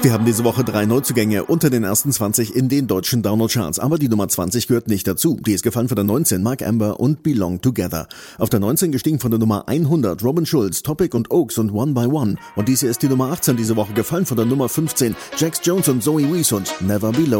Wir haben diese Woche 3 Neuzugänge unter den ersten 20 in den deutschen Download-Charts, aber die Nummer 20 gehört nicht dazu. Die ist gefallen von der 19, Mark Amber und Belong Together. Auf der 19 gestiegen von der Nummer 100, Robin Schulz, Topic und Oaks und One by One. Und dies hier ist die Nummer 18 diese Woche, gefallen von der Nummer 15, Jax Jones und Zoe Wees und Never Below.